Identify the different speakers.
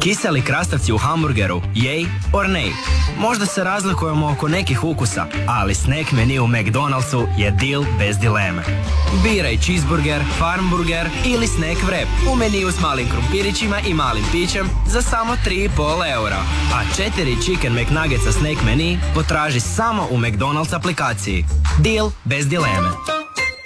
Speaker 1: Kiseli krastavci u hamburgeru, yay or nay? Možda se razlikujemo oko nekih ukusa, ali snack menu u McDonald'su je deal bez dileme. Biraj cheeseburger, farmburger ili snack wrap u meniju s malim krumpirićima i malim pićem za samo 3,5 eura. A 4 Chicken McNuggets snack menu potraži samo u McDonald's aplikaciji. Deal bez dileme.